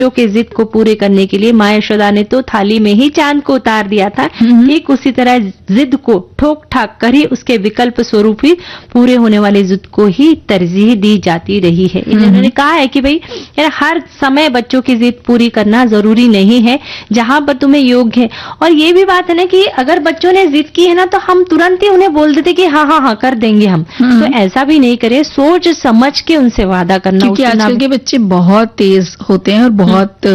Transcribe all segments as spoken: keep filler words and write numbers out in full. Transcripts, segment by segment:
के जिद को पूरे करने के लिए माँ यशोदा ने तो थाली में ही चांद को उतार दिया था। ठीक उसी तरह जिद को ठोक ठाक कर ही उसके विकल्प स्वरूप ही पूरे होने वाली जिद को ही तरजीह दी जाती रही है। इन्होंने कहा है कि भाई यार हर समय बच्चों की जिद पूरी करना जरूरी नहीं है, जहां पर तुम्हें योग्य है। और ये भी बात है ना कि अगर बच्चों ने जिद की है ना तो हम तुरंत ही उन्हें बोल देते कि हाँ हाँ हाँ कर देंगे हम, तो ऐसा भी नहीं करे, सोच समझ के उनसे वादा करना। क्योंकि आजकल के बच्चे बहुत तेज होते हैं और बहुत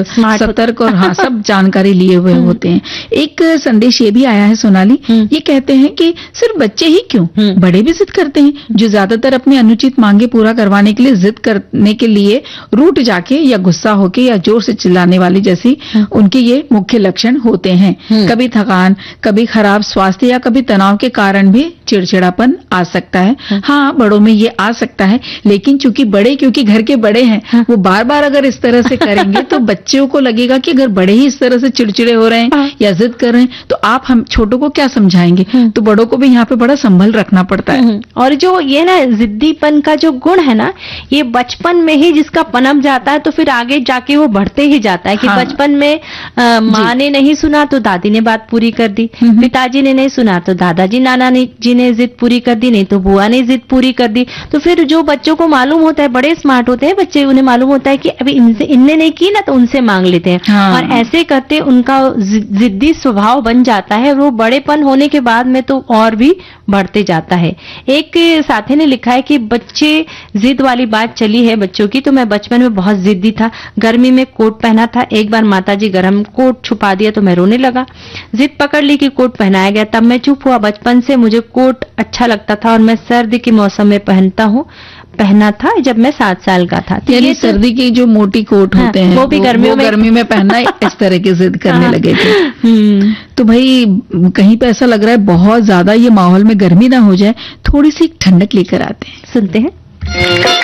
सतर्क और हाँ सब जानकारी लिए हुए होते हैं। एक संदेश ये भी आया है सोनाली, ये कहते हैं कि सिर्फ बच्चे ही क्यों, बड़े भी जिद करते हैं, जो ज्यादातर अपनी अनुचित मांगे पूरा करवाने के लिए जिद करने के लिए रूठ जाके या गुस्सा होके या जोर से चिल्लाने वाली जैसी उनके ये मुख्य लक्षण होते हैं। कभी थकान, कभी खराब स्वास्थ्य या कभी तनाव के कारण भी चिड़चिड़ापन आ सकता है। हाँ, बड़ों में ये आ सकता है, लेकिन चूंकि बड़े क्योंकि घर के बड़े हैं, वो बार बार अगर इस तरह से करेंगे तो बच्चों को लगेगा कि अगर बड़े ही इस तरह से चिड़चिड़े हो रहे हैं या जिद कर रहे हैं तो आप हम छोटों को क्या समझाएंगे। तो बड़ों को भी यहाँ पे बड़ा संभल रखना पड़ता है। और जो ये ना जिद्दीपन का जो गुण है ना, ये बचपन में ही जिसका पनप जाता है तो फिर आगे जाके वो बढ़ते ही जाता है कि हाँ। बचपन में आ, माँ ने नहीं सुना तो दादी ने बात पूरी कर दी, पिताजी ने नहीं सुना तो दादाजी नाना ने जी ने जिद पूरी कर दी, नहीं तो बुआ ने जिद पूरी कर दी। तो फिर जो बच्चों को मालूम होता है, बड़े स्मार्ट होते हैं बच्चे, उन्हें मालूम होता है कि अभी इनसे इनने नहीं की ना तो उनसे मांग लेते हैं। हाँ। और ऐसे करते उनका जिद्दी स्वभाव बन जाता है, वो बड़ेपन होने के बाद में तो और भी बढ़ते जाता है। एक साथी ने लिखा है कि बच्चे जिद वाली बात चली है बच्चों की, तो मैं बचपन में बहुत जिद्दी था, गर्मी में कोट पहना था, एक बार माताजी गर्म कोट छुपा दिया तो मैं रोने लगा, जिद पकड़ ली कि कोट पहनाया गया, तब मैं चुप हुआ। बचपन से मुझे कोट अच्छा लगता था और मैं सर्दी के मौसम में पहनता हूँ पहना था जब मैं सात साल का था। यानी सर्दी की जो मोटी कोट हाँ, होते हैं वो भी गर्मियों में गर्मी में पहनना इस तरह की जिद करने हाँ, लगे थे। तो भाई कहीं पे ऐसा लग रहा है बहुत ज्यादा ये माहौल में गर्मी ना हो जाए, थोड़ी सी ठंडक लेकर आते हैं, सुनते हैं।